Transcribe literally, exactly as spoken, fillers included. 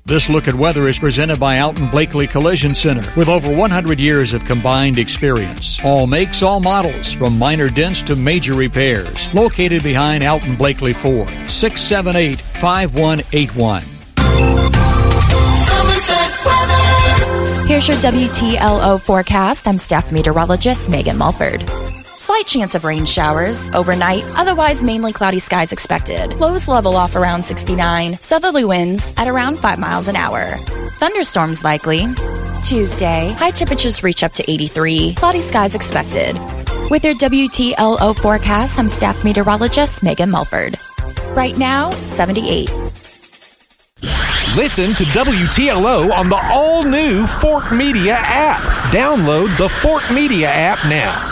This Look at Weather is presented by Alton Blakely Collision Center with over one hundred years of combined experience. All makes, all models, from minor dents to major repairs. Located behind Alton Blakely Ford, six seven eight, five one eight one. Here's your W T L O forecast. I'm staff meteorologist Megan Mulford. Slight chance of rain showers overnight, otherwise mainly cloudy skies expected. Lows level off around sixty-nine. Southerly winds at around five miles an hour. Thunderstorms likely. Tuesday, high temperatures reach up to eighty-three. Cloudy skies expected. With your W T L O forecast, I'm staff meteorologist Megan Mulford. Right now, seventy-eight. Listen to W T L O on the all-new Fort Media app. Download the Fort Media app now.